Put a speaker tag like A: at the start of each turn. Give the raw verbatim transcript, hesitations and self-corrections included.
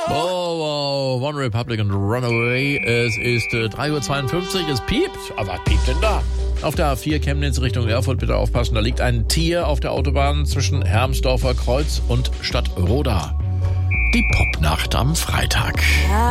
A: Oh, wow, One Republic und Runaway. Es ist äh, drei Uhr zweiundfünfzig, es piept. Aber was piept denn da? Auf der A vier Chemnitz Richtung Erfurt, bitte aufpassen, da liegt ein Tier auf der Autobahn zwischen Hermsdorfer Kreuz und Stadtroda. Die Popnacht am Freitag.